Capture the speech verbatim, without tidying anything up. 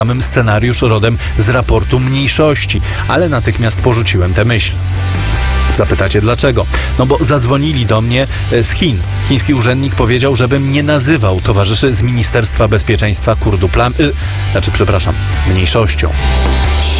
samym scenariusz rodem z raportu mniejszości, ale natychmiast porzuciłem tę myśl. Zapytacie dlaczego? No bo zadzwonili do mnie z Chin. Chiński urzędnik powiedział, żebym nie nazywał towarzyszy z Ministerstwa Bezpieczeństwa Kurduplam, y, znaczy przepraszam, mniejszością.